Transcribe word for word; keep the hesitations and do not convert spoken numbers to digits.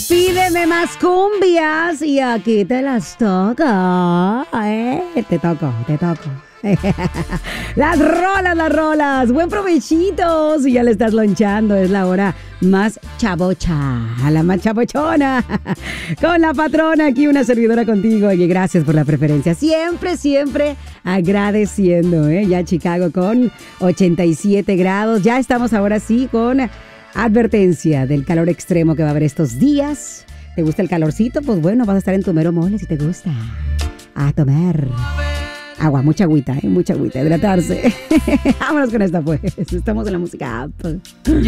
Pídeme más cumbias y aquí te las toco. Eh, te toco, te toco. Las rolas, las rolas. Buen provechito. Si ya le estás lonchando, es la hora más chavocha, la más chavochona. Con la patrona aquí, una servidora contigo. Y gracias por la preferencia. Siempre, siempre agradeciendo. ¿eh? Ya Chicago con ochenta y siete grados. Ya estamos ahora sí con advertencia del calor extremo que va a haber estos días. ¿Te gusta el calorcito? Pues bueno, vas a estar en tu mero mole si te gusta. A tomar agua, mucha agüita, ¿eh? Mucha agüita, hidratarse. Vámonos con esta pues. Estamos en la música app.